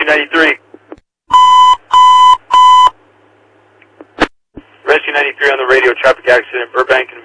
Rescue 93. Rescue 93 on the radio, traffic accident, Burbank